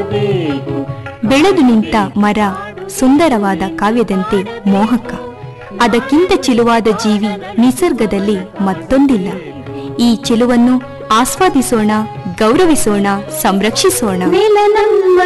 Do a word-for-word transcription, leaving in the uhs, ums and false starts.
ಬೆಳೆದು ನಿಂತ ಮರ ಸುಂದರವಾದ ಕಾವ್ಯದಂತೆ ಮೋಹಕ. ಅದಕ್ಕಿಂತ ಚೆಲುವಾದ ಜೀವಿ ನಿಸರ್ಗದಲ್ಲಿ ಮತ್ತೊಂದಿಲ್ಲ. ಈ ಚೆಲುವನ್ನು ಆಸ್ವಾದಿಸೋಣ, ಗೌರವಿಸೋಣ, ಸಂರಕ್ಷಿಸೋಣ.